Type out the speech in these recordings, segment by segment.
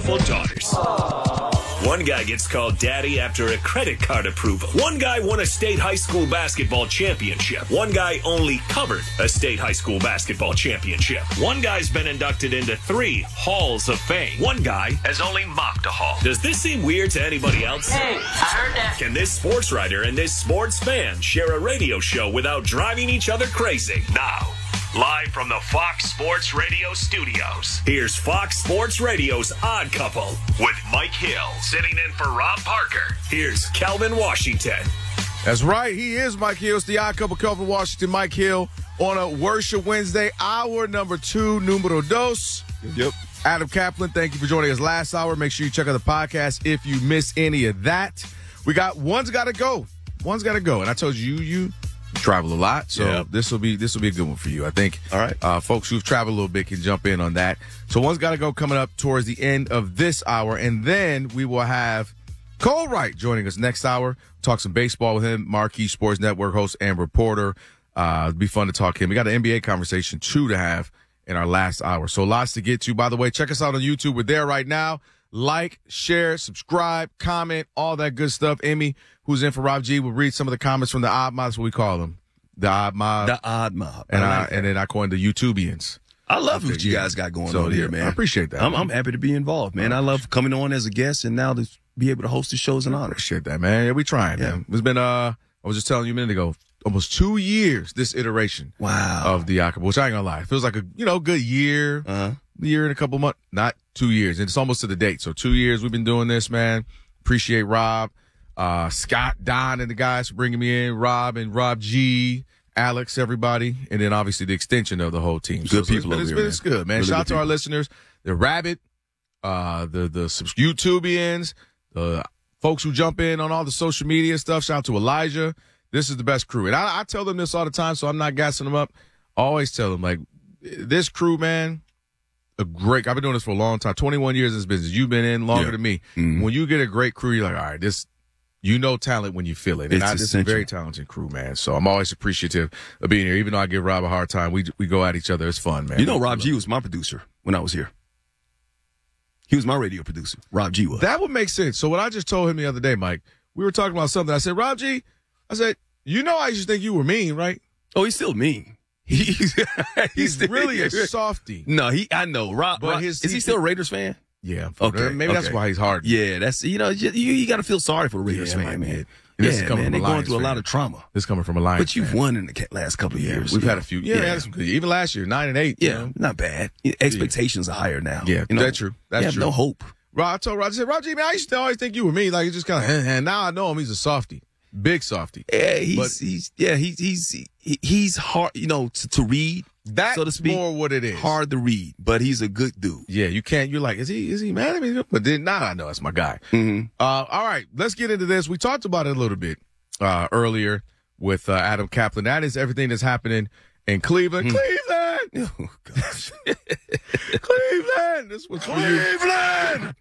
beautiful daughters. One guy gets called daddy after a credit card approval. One guy won a state high school basketball championship. One guy only covered a state high school basketball championship. One guy's been inducted into 3 halls of fame. One guy has only mocked a hall. Does this seem weird to anybody else? Hey, I heard that. Can this sports writer and this sports fan share a radio show without driving each other crazy? Now, live from the Fox Sports Radio studios, here's Fox Sports Radio's Odd Couple with Mike Hill sitting in for Rob Parker. Here's Calvin Washington. That's right. He is Mike Hill. It's the Odd Couple, Calvin Washington, Mike Hill on a Worship Wednesday, hour number 2, numero dos. Yep. Adam Kaplan, thank you for joining us last hour. Make sure you check out the podcast if you miss any of that. We got One's Got to Go. One's Got to Go. And I told you travel a lot, so this will be a good one for you. I think all right. Folks who've traveled a little bit can jump in on that. So One's Got to Go coming up towards the end of this hour, and then we will have Cole Wright joining us next hour. Talk some baseball with him, Marquee Sports Network host and reporter. It'll be fun to talk to him. We got an NBA conversation too to have in our last hour. So lots to get to. By the way, check us out on YouTube. We're there right now. Like, share, subscribe, comment, all that good stuff. Emmy, who's in for Rob G, will read some of the comments from the Odd Mob. That's what we call them. The Odd Mob. The Odd Mob. And then I call them the YouTubians. I love what you guys got going on here, man. I appreciate that. I'm happy to be involved, man. I love coming on as a guest and now to be able to host the show's an honor. Appreciate that, man. Yeah, we trying, man. It's been, I was just telling you a minute ago, almost 2 years, this iteration of the Odd Couple, which I ain't gonna lie. It feels like a, good year. Year and a couple months, not 2 years. And it's almost to the date. So 2 years we've been doing this, man. Appreciate Rob, Scott, Don, and the guys for bringing me in. Rob and Rob G, Alex, everybody. And then obviously the extension of the whole team. Good people over here, It's good, man. Really Shout out to our listeners, the Rabbit, the YouTubians, the folks who jump in on all the social media stuff. Shout out to Elijah. This is the best crew. And I tell them this all the time, so I'm not gassing them up. I always tell them, like, this crew, man, I've been doing this for a long time, 21 years in this business. You've been in longer than me. Mm-hmm. When you get a great crew, you're like, all right, talent when you feel it. And this is a very talented crew, man. So I'm always appreciative of being here. Even though I give Rob a hard time, we go at each other. It's fun, man. Rob G was my producer when I was here. He was my radio producer. Rob G was. That would make sense. So what I just told him the other day, Mike, we were talking about something. I said, Rob G, I used to think you were mean, right? Oh, he's still mean. He's really a softie. No, I know. Rob, is he still a Raiders fan? Yeah. Okay. Maybe that's why he's hard. Yeah, that's, you got to feel sorry for a Raiders fan, man. Yeah, man, they're going through a lot of trauma. This coming from a Lions But you've won in the last couple of years. We've had a few. Yeah, we had some good. Even last year, 9-8. Yeah, not bad. Expectations are higher now. Yeah, that's true. That's true. No hope. I told Roger, I said, Roger, man, I used to always think you were me. Like, it's just kind of, and now I know him. He's a softie. Big softie. Yeah, he's hard, to read. That's so to speak, more what it is. Hard to read, but he's a good dude. Yeah, you're like, is he mad at me? But then now I know that's my guy. Mm-hmm. All right, let's get into this. We talked about it a little bit earlier with Adam Kaplan. That is everything that's happening in Cleveland. Cleveland! Oh, gosh. Cleveland! This was for Cleveland!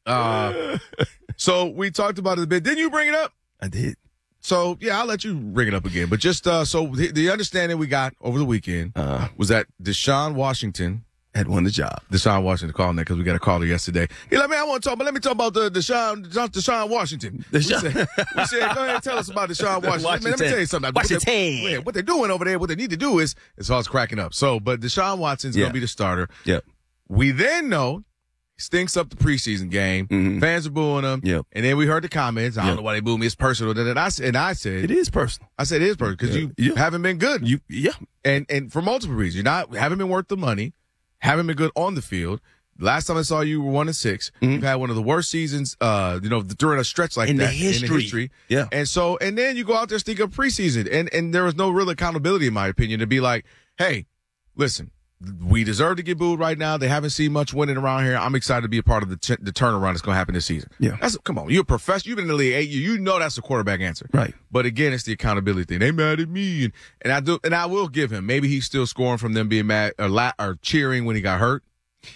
So we talked about it a bit. Didn't you bring it up? I did. So, yeah, I'll let you bring it up again. But just so the understanding we got over the weekend was that Deshaun Washington had won the job. Deshaun Washington calling that because we got a caller yesterday. He's like, man, I want to talk, but let me talk about the Deshaun Washington. We said, go ahead and tell us about Deshaun Washington. Man, let me tell you something. What they're doing over there, what they need to do is all it's cracking up. So, but Deshaun Watson's going to be the starter. Yep. We then know stinks up the preseason game. Mm-hmm. Fans are booing him. Yep. And then we heard the comments. I don't know why they boo me. It's personal. And I said, it is personal. I said, it is personal because you haven't been good. And for multiple reasons. Haven't been worth the money. Haven't been good on the field. Last time I saw you were 1-6. Mm-hmm. You've had one of the worst seasons, during a stretch like that. In the history. Yeah. And then you go out there stink up preseason. And there was no real accountability, in my opinion, to be like, hey, listen, we deserve to get booed right now. They haven't seen much winning around here. I'm excited to be a part of the turnaround that's going to happen this season. Yeah. Come on. You're a professional. You've been in the league 8 years. You know that's the quarterback answer. Right. But again, it's the accountability thing. They mad at me. And I will give him. Maybe he's still scoring from them being mad or cheering when he got hurt.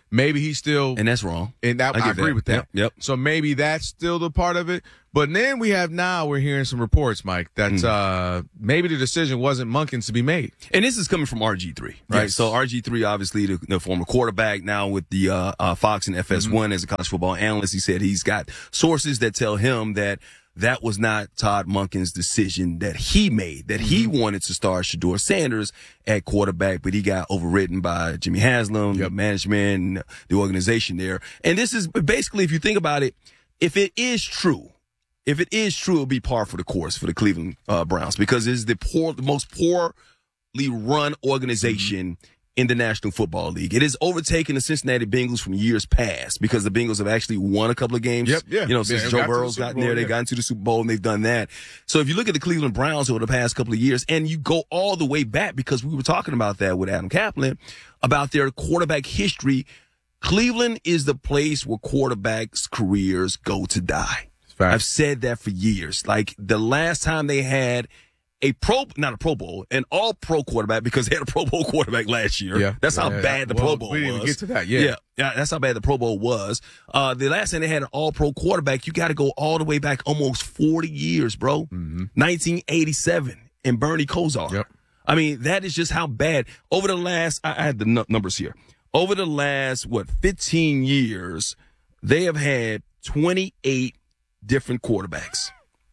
maybe he's still, And that's wrong. and that I agree with that. Yep. So maybe that's still the part of it. But then we're hearing some reports, Mike, that maybe the decision wasn't Monken's to be made. And this is coming from RG3, right? Yes. So RG3, obviously the former quarterback, now with the Fox and FS1 as a college football analyst. He said he's got sources that tell him that was not Todd Monken's decision that he made, that he wanted to start Shedeur Sanders at quarterback, but he got overridden by Jimmy Haslam, the management, and the organization there. And this is basically, if you think about it, if it is true, it'll be par for the course for the Cleveland Browns, because it's the most poorly run organization in the National Football League. It has overtaken the Cincinnati Bengals from years past, because the Bengals have actually won a couple of games. Since Joe Burrow's gotten there, they got into the Super Bowl and they've done that. So if you look at the Cleveland Browns over the past couple of years, and you go all the way back, because we were talking about that with Adam Kaplan, about their quarterback history, Cleveland is the place where quarterbacks' careers go to die. I've said that for years. Like, the last time they had an all-pro quarterback, because they had a Pro Bowl quarterback last year. Yeah. That's how bad the Pro Bowl was. We didn't even get to that. Yeah, that's how bad the Pro Bowl was. The last time they had an all-pro quarterback, you got to go all the way back almost 40 years, bro. 1987, and Bernie Kosar. Yep. I mean, that is just how bad. Over the last, I had the numbers here. Over the last, 15 years, they have had 28 different quarterbacks.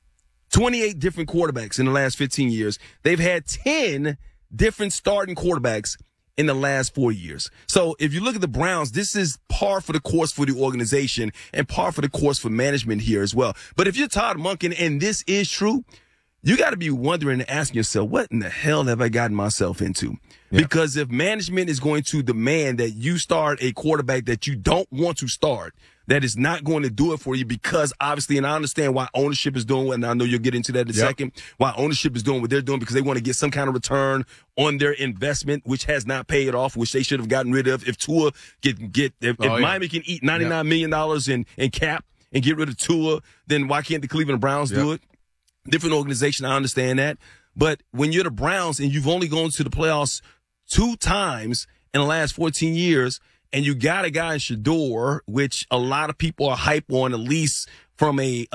28 different quarterbacks in the last 15 years. They've had 10 different starting quarterbacks in the last 4 years. So if you look at the Browns, this is par for the course for the organization and par for the course for management here as well. But if you're Todd Monken and this is true, you got to be wondering and asking yourself, what in the hell have I gotten myself into? Yeah. Because if management is going to demand that you start a quarterback that you don't want to start, that is not going to do it for you, because obviously, and I understand why ownership is doing what, and I know you'll get into that in a second, why ownership is doing what they're doing, because they want to get some kind of return on their investment, which has not paid off, which they should have gotten rid of. If Tua if Miami can eat $99 million in cap and get rid of Tua, then why can't the Cleveland Browns do it? Different organization, I understand that. But when you're the Browns and you've only gone to the playoffs 2 times in the last 14 years, and you got a guy in Shedeur, which a lot of people are hype on, at least from a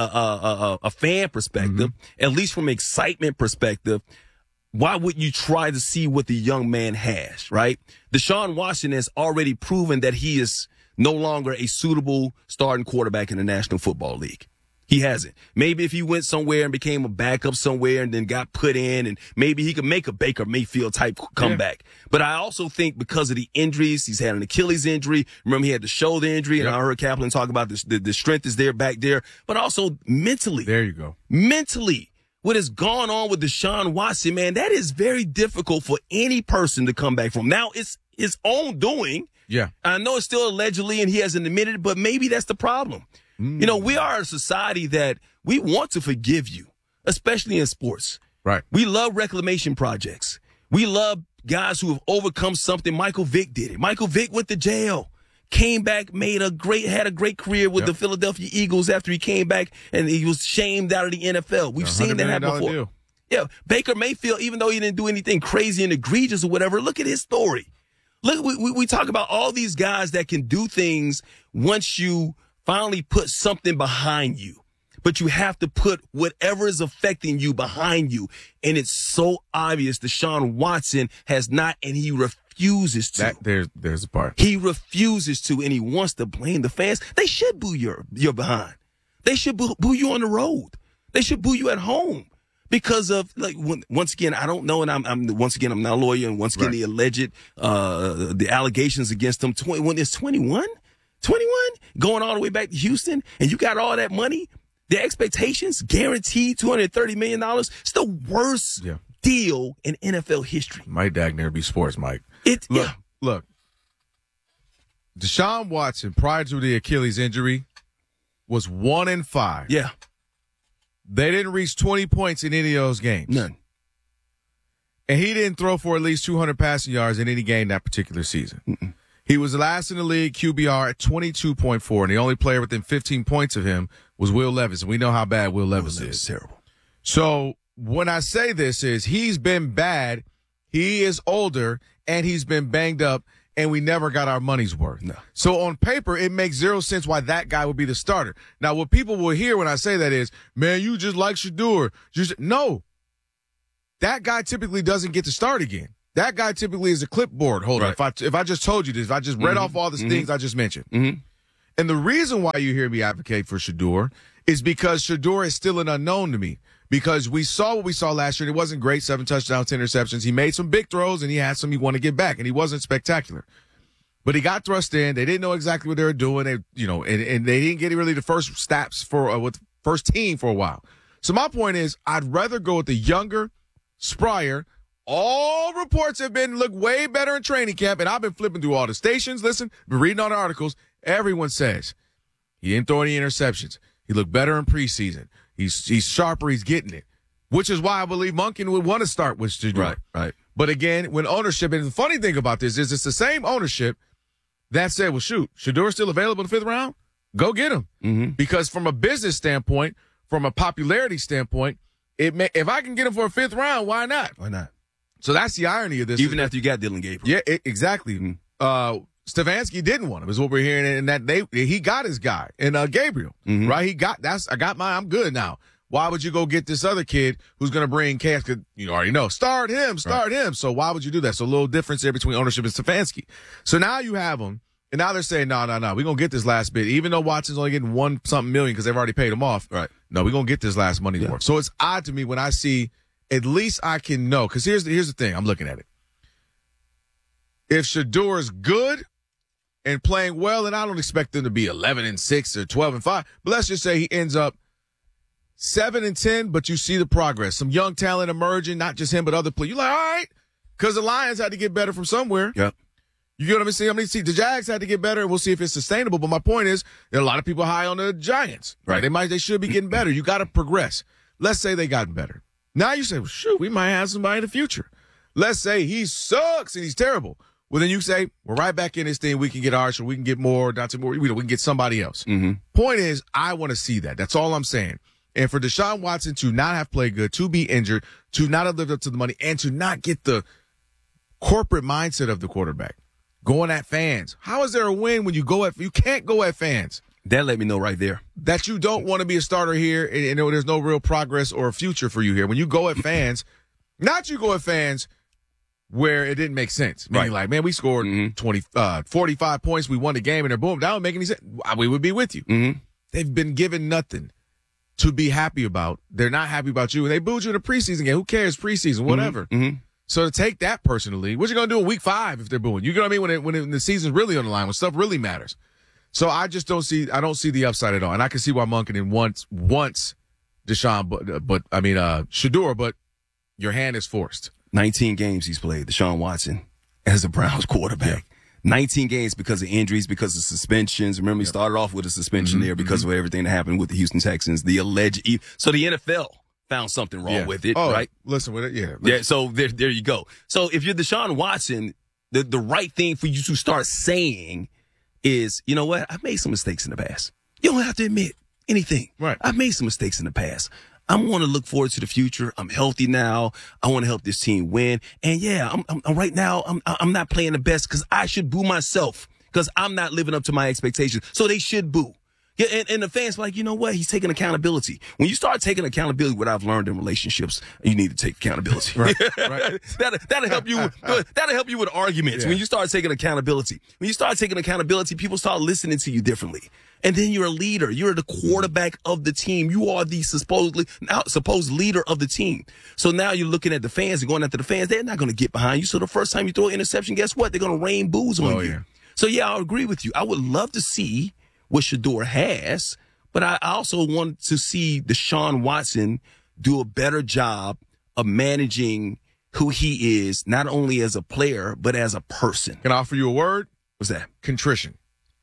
fan perspective, at least from excitement perspective, why wouldn't you try to see what the young man has, right? Deshaun Watson has already proven that he is no longer a suitable starting quarterback in the National Football League. He hasn't. Maybe if he went somewhere and became a backup somewhere and then got put in, and maybe he could make a Baker Mayfield type comeback. Yeah. But I also think because of the injuries, he's had an Achilles injury. Remember, he had the shoulder injury, and I heard Kaplan talk about the strength is there back there, but also mentally. There you go. Mentally, what has gone on with Deshaun Watson, man, that is very difficult for any person to come back from. Now, it's his own doing. Yeah. I know it's still allegedly, and he hasn't admitted it, but maybe that's the problem. You know, we are a society that we want to forgive you, especially in sports. Right. We love reclamation projects. We love guys who have overcome something. Michael Vick did it. Michael Vick went to jail, came back, had a great career with the Philadelphia Eagles after he came back, and he was shamed out of the NFL. We've seen that happen before. Deal. Yeah, Baker Mayfield, even though he didn't do anything crazy and egregious or whatever, look at his story. Look, we talk about all these guys that can do things once you finally put something behind you, but you have to put whatever is affecting you behind you. And it's so obvious Deshaun Watson has not, and he refuses to. There's the part. He refuses to, and he wants to blame the fans. They should boo your behind. They should boo you on the road. They should boo you at home. Because of, like, once again, I don't know, and I'm not a lawyer, and once again, the alleged, the allegations against him, when it's 21, going all the way back to Houston, and you got all that money, the expectations, guaranteed $230 million, it's the worst deal in NFL history. Mike Dagner be sports, Mike. Look, Deshaun Watson, prior to the Achilles injury, was 1-5. Yeah. They didn't reach 20 points in any of those games. None. And he didn't throw for at least 200 passing yards in any game that particular season. Mm-mm. He was last in the league QBR at 22.4, and the only player within 15 points of him was Will Levis. And we know how bad Will Levis is. Terrible. So when I say this is he's been bad, he is older, and he's been banged up. and we never got our money's worth. No. So on paper, it makes zero sense why that guy would be the starter. Now, what people will hear when I say that is, man, you just like Shedeur. No. That guy typically doesn't get to start again. That guy typically is a clipboard holder. Right. If I just told you this, if I just read off all the things I just mentioned. And the reason why you hear me advocate for Shedeur is because Shedeur is still an unknown to me. Because we saw what we saw last year, and it wasn't great. 7 touchdowns, 10 interceptions. He made some big throws, and he had some he wanted to get back, and he wasn't spectacular. But he got thrust in. They didn't know exactly what they were doing. And they didn't get really the first snaps with first team for a while. So my point is, I'd rather go with the younger Spryer. All reports have been look way better in training camp, and I've been flipping through all the stations, been reading all the articles. Everyone says he didn't throw any interceptions. He looked better in preseason. He's sharper. He's getting it, which is why I believe Monken would want to start with Shedeur. Right. But again, when ownership, and the funny thing about this is it's the same ownership that said, well, shoot, Shedeur's still available in the 5th round? Go get him. Because from a business standpoint, from a popularity standpoint, if I can get him for a 5th round, why not? Why not? So that's the irony of this. Even after you got Dylan Gabriel. Yeah, exactly. Stefanski didn't want him, is what we're hearing, and that he got his guy in Gabriel, right? I got mine. I'm good now. Why would you go get this other kid who's going to bring cash? Because you already know, start him. So why would you do that? So a little difference there between ownership and Stefanski. So now you have him, and now they're saying, no, we're going to get this last bit, even though Watson's only getting $1-something million because they've already paid him off. Right. No, we're going to get this last money's worth. So it's odd to me when I see, at least I can know, because here's the thing. I'm looking at it. If Shedeur is good and playing well, and I don't expect them to be 11-6 or 12-5, but let's just say he ends up 7-10, but you see the progress. Some young talent emerging, not just him, but other players. You're like, all right, because the Lions had to get better from somewhere. Yep. You get what I'm saying? The Jags had to get better, and we'll see if it's sustainable. But my point is, there are a lot of people high on the Giants. Right? They should be getting better. You got to progress. Let's say they gotten better. Now you say, well, shoot, we might have somebody in the future. Let's say he sucks and he's terrible. Well, then you say, we're right back in this thing. We can get Archer. We can get more, Dante Moore. We can get somebody else. Point is, I want to see that. That's all I'm saying. And for Deshaun Watson to not have played good, to be injured, to not have lived up to the money, and to not get the corporate mindset of the quarterback, going at fans. How is there a win when you can't go at fans? That let me know right there. That you don't want to be a starter here, and there's no real progress or future for you here. When you go at fans, not you go at fans where it didn't make sense. Meaning like, man, we scored 45 points, we won the game, and they're boom. That don't make any sense. We would be with you. They've been given nothing to be happy about. They're not happy about you, and they booed you in a preseason game. Who cares? Preseason, whatever. So to take that personally, what you going to do in week 5 if they're booing? You know what I mean? When the season's really on the line, when stuff really matters. So I just don't see the upside at all. And I can see why Monken wants Deshaun, but Shedeur, but your hand is forced. 19 games he's played, Deshaun Watson, as a Browns quarterback. 19 games because of injuries, because of suspensions. Remember, he started off with a suspension there because of everything that happened with the Houston Texans, the alleged. So the NFL found something wrong with it, right? Listen with it, Yeah, so there you go. So if you're Deshaun Watson, the right thing for you to start saying is, you know what? I've made some mistakes in the past. You don't have to admit anything. Right. I've made some mistakes in the past. I want to look forward to the future. I'm healthy now. I want to help this team win. And yeah, I'm right now, I'm not playing the best because I should boo myself because I'm not living up to my expectations. So they should boo. Yeah, and the fans are like, you know what? He's taking accountability. When you start taking accountability, what I've learned in relationships, you need to take accountability. Right. That'll help you. That'll help you with arguments. When you start taking accountability, people start listening to you differently. And then you're a leader. You're the quarterback of the team. You are the supposed leader of the team. So now you're looking at the fans and going after the fans. They're not going to get behind you. So the first time you throw an interception, guess what? They're going to rain boos on you. Yeah. So yeah, I agree with you. I would love to see what Shedeur has, but I also want to see Deshaun Watson do a better job of managing who he is, not only as a player, but as a person. Can I offer you a word? What's that? Contrition.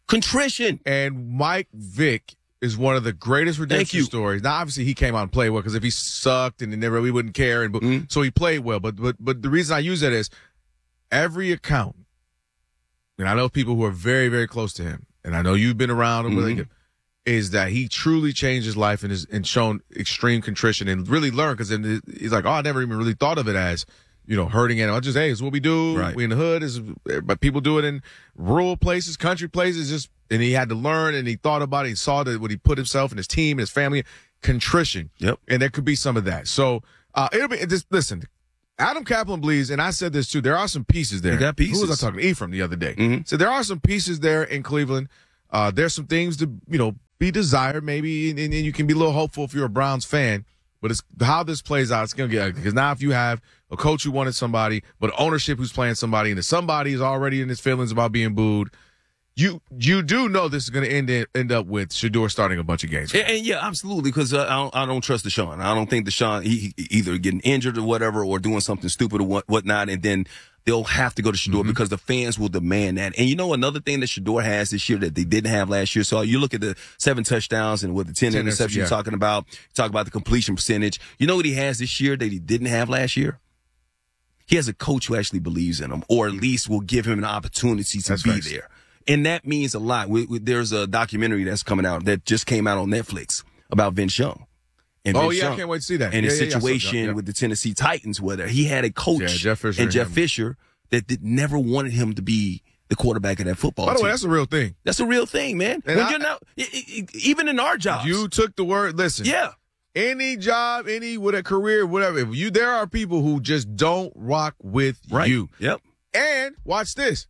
And Mike Vick is one of the greatest redemption stories. Now, obviously, he came out and played well because if he sucked and we wouldn't care. So he played well. But the reason I use that is every account, and I know people who are very, very close to him, and I know you've been around him, is that he truly changed his life and shown extreme contrition and really learned because he's like, I never even really thought of it as hurting animals. Just, hey, it's what we do. Right. We in the hood. But people do it in rural places, country places. And he had to learn, and he thought about it. He saw that what he put himself and his team and his family, contrition. Yep. And there could be some of that. So it'll be just listen. Adam Kaplan believes, and I said this too. There are some pieces there. They got pieces. Who was I talking to? Ephraim the other day. Mm-hmm. So there are some pieces there in Cleveland. There's some things to be desired maybe, and you can be a little hopeful if you're a Browns fan. But it's how this plays out. It's gonna get ugly because now if you have a coach who wanted somebody, but ownership who's playing somebody, and if somebody is already in his feelings about being booed, you do know this is going to end up with Shedeur starting a bunch of games. And yeah, absolutely, because I don't trust Deshaun. I don't think Deshaun he either getting injured or whatever, or doing something stupid or whatnot, and then they'll have to go to Shedeur because the fans will demand that. And another thing that Shedeur has this year that they didn't have last year. So you look at the 7 touchdowns and with the 10 interceptions you're talking about, talk about the completion percentage. You know what he has this year that he didn't have last year? He has a coach who actually believes in him, or at least will give him an opportunity to be there. And that means a lot. There's a documentary that's coming out that just came out on Netflix about Vince Young. And Vince Young, I can't wait to see that. And his situation with the Tennessee Titans, where he had a coach Jeff Fisher that never wanted him to be the quarterback of that football team. By the way, that's a real thing. That's a real thing, man. And when you're not, even in our jobs. You took the word, listen. Yeah. Any job, with a career, whatever. There are people who just don't rock with you. Yep. And watch this.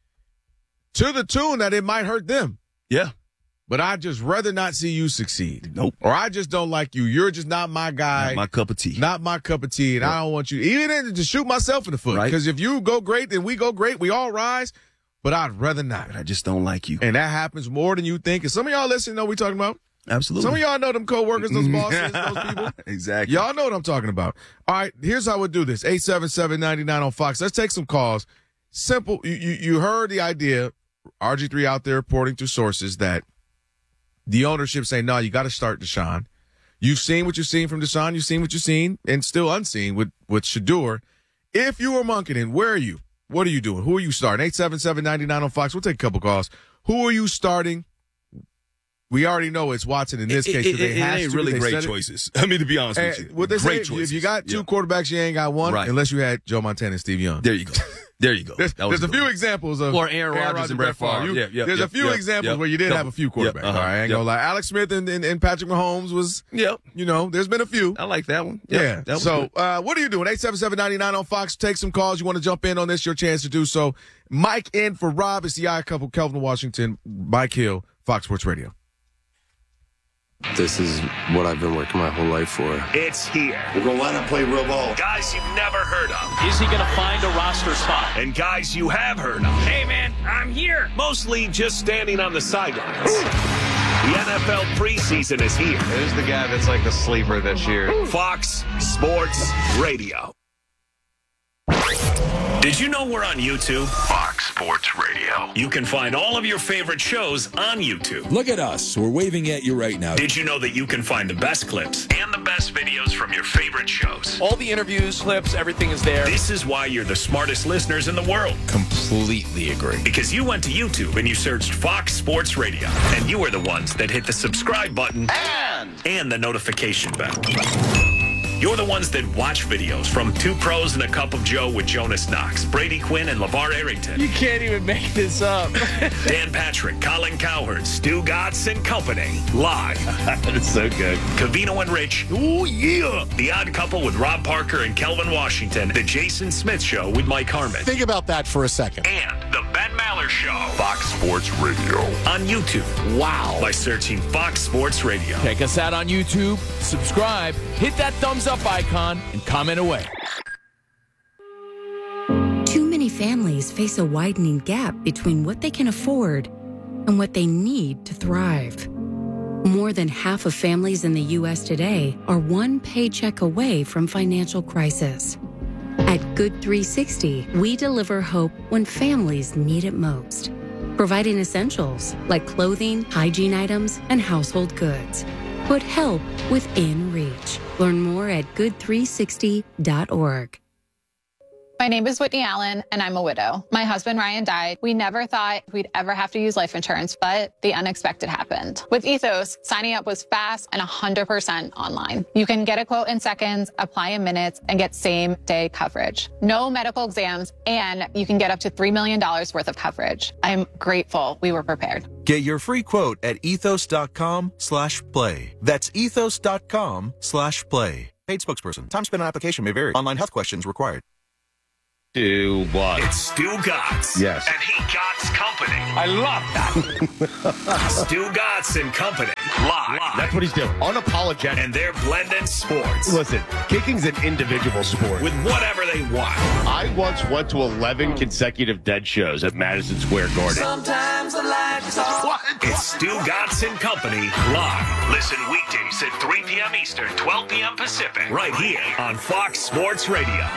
To the tune that it might hurt them. Yeah. But I'd just rather not see you succeed. Nope. Or I just don't like you. You're just not my guy. Not my cup of tea. Not my cup of tea. And I don't want you, even to shoot myself in the foot. Right. Because if you go great, then we go great. We all rise. But I'd rather not. But I just don't like you. And that happens more than you think. And some of y'all listening know what we're talking about. Absolutely. Some of y'all know them coworkers, those bosses, those people. Exactly. Y'all know what I'm talking about. All right, here's how we'll do this. 877-99 on Fox. Let's take some calls. Simple. You heard the idea. RG3 out there reporting to sources that the ownership saying, no, you got to start Deshaun. You've seen what you've seen from Deshaun. You've seen what you've seen and still unseen with Shedeur. If you were Monkening, where are you? What are you doing? Who are you starting? 877-99 on Fox. We'll take a couple calls. Who are you starting? We already know it's Watson in this case. It ain't really great choices. I mean, to be honest with you. What they great say, choices. if you got two quarterbacks, you ain't got one, right. Unless you had Joe Montana and Steve Young. There you go. There's a few examples of or Aaron Rodgers and Brett Favre. There's a few examples where you did have a few quarterbacks. All right, I ain't gonna lie. Alex Smith and Patrick Mahomes was. Yep. There's been a few. I like that one. Yeah. So, what are you doing? 877-99 on Fox. Take some calls. You want to jump in on this? Your chance to do so. Mike in for Rob. It's the I Couple. Kelvin Washington. Mike Hill. Fox Sports Radio. This is what I've been working my whole life for. It's here. We're going to line up, play real ball. Guys you've never heard of. Is he going to find a roster spot? And guys you have heard of. Hey, man, I'm here. Mostly just standing on the sidelines. The NFL preseason is here. Who's the guy that's like the sleeper this year? Fox Sports Radio. Did you know we're on YouTube? Fox Sports Radio. You can find all of your favorite shows on YouTube. Look at us. We're waving at you right now. Did you know that you can find the best clips and the best videos from your favorite shows? All the interviews, clips, everything is there. This is why you're the smartest listeners in the world. Completely agree. Because you went to YouTube and you searched Fox Sports Radio. And you are the ones that hit the subscribe button and the notification bell. You're the ones that watch videos from Two Pros and a Cup of Joe with Jonas Knox, Brady Quinn, and LeVar Arrington. You can't even make this up. Dan Patrick, Colin Cowherd, Stu Gatz and Company. Live. That's so good. Covino and Rich. Ooh, yeah. The Odd Couple with Rob Parker and Kelvin Washington. The Jason Smith Show with Mike Harmon. Think about that for a second. And the Ben Maller Show. Fox Sports Radio. On YouTube. Wow. By searching Fox Sports Radio. Check us out on YouTube. Subscribe. Hit that thumbs up icon and comment away. Too many families face a widening gap between what they can afford and what they need to thrive. More than half of families in the U.S. today are one paycheck away from financial crisis. At Good 360, we deliver hope when families need it most, providing essentials like clothing, hygiene items, and household goods. Put help within reach. Learn more at good360.org. My name is Whitney Allen, and I'm a widow. My husband, Ryan, died. We never thought we'd ever have to use life insurance, but the unexpected happened. With Ethos, signing up was fast and 100% online. You can get a quote in seconds, apply in minutes, and get same-day coverage. No medical exams, and you can get up to $3 million worth of coverage. I'm grateful we were prepared. Get your free quote at ethos.com/play. That's ethos.com/play. Paid spokesperson. Time spent on application may vary. Online health questions required. Stu what? It's Stu Gotts. Yes. And he Gotts Company. I love that. Stu Gotts and Company. Live. That's what he's doing. Unapologetic. And they're blending sports. Listen, kicking's an individual sport. With whatever they want. I once went to 11 consecutive dead shows at Madison Square Garden. Sometimes I like what? It's Stu Gotts and Company live. Listen weekdays at 3 p.m. Eastern, 12 p.m. Pacific. Right here on Fox Sports Radio.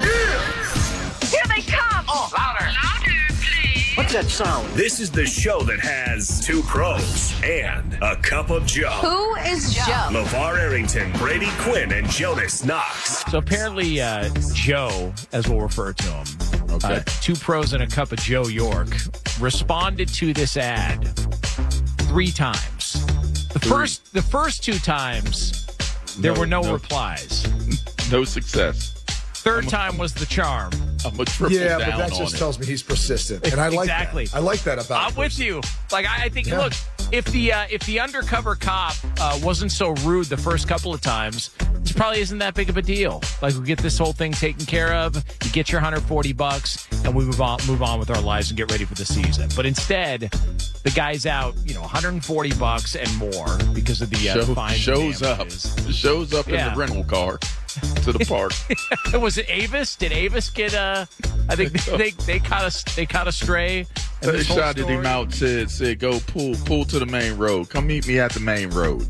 Here they come! Oh, louder! Louder, please! What's that sound? This is the show that has two pros and a cup of Joe. Who is Joe? LeVar Arrington, Brady Quinn, and Jonas Knox. So apparently Joe, as we'll refer to him, Okay. two pros and a cup of Joe York, responded to this ad 3 times. The first 2 times, there were no replies. No success. Third time was the charm. I'm a triple Yeah, down but that on just it. tells me he's persistent, and I like Exactly. that. I like that about I'm him. with you. Like I think, look, if the undercover cop wasn't so rude the first couple of times, this probably isn't that big of a deal. Like we get this whole thing taken care of, you get your $140, and we move on with our lives and get ready for the season. But instead, the guy's out, $140 and more because of the fine. Shows up in the rental car to the park. Was it Avis? Did Avis get I think they caught a stray. They shouted him out. Said go pull to the main road. Come meet me at the main road.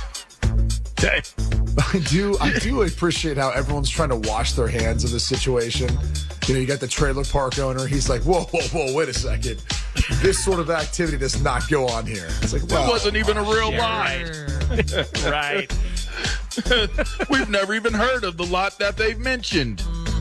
I do appreciate how everyone's trying to wash their hands of this situation. You got the trailer park owner. He's like, whoa, wait a second. This sort of activity does not go on here. It's like, well, It wasn't even a real lie. Right. We've never even heard of the lot that they've mentioned.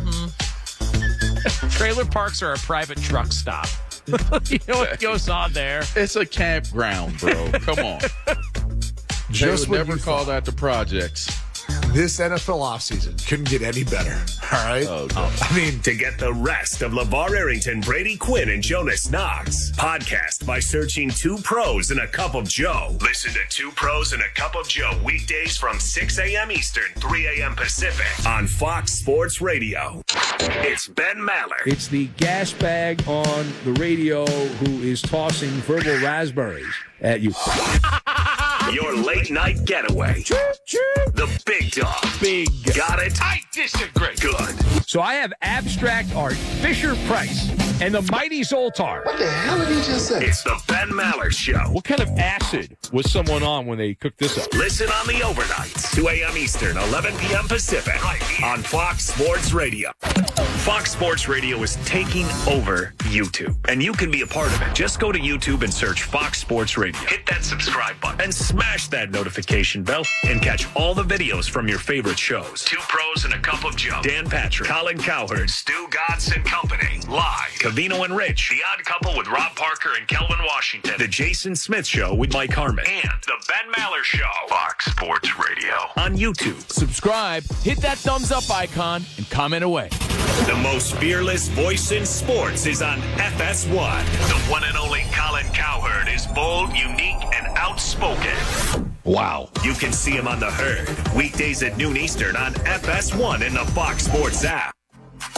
Trailer parks are a private truck stop. You know what goes on there? It's a campground, bro. Come on. Just They what would never you call thought. that the projects. This NFL offseason couldn't get any better. All right? To get the rest of LeVar Arrington, Brady Quinn, and Jonas Knox, podcast by searching 2 Pros and a Cup of Joe. Listen to 2 Pros and a Cup of Joe weekdays from 6 a.m. Eastern, 3 a.m. Pacific on Fox Sports Radio. It's Ben Maller. It's the gas bag on the radio who is tossing verbal raspberries at you. Your late night getaway. The big dog. Big. Got it? I disagree. Good. So I have abstract art, Fisher-Price, and the mighty Zoltar. What the hell did he just say? It's the Ben Maller Show. What kind of acid was someone on when they cooked this up? Listen on the overnights, 2 a.m. Eastern, 11 p.m. Pacific, right here on Fox Sports Radio. Fox Sports Radio is taking over YouTube, and you can be a part of it. Just go to YouTube and search Fox Sports Radio. Hit that subscribe button and smash that notification bell and catch all the videos from your favorite shows. 2 Pros and a Cup of Joe. Dan Patrick, Colin Cowherd, Stu Gotts and Company. Live. Cavino and Rich. The Odd Couple with Rob Parker and Kelvin Washington. The Jason Smith Show with Mike Harmon. And the Ben Maller Show. Fox Sports Radio. On YouTube. Subscribe, hit that thumbs up icon, and comment away. The most fearless voice in sports is on FS1. The one and only Colin Cowherd is bold, unique, and outspoken. Wow. You can see him on The Herd, weekdays at noon Eastern on FS1 in the Fox Sports app.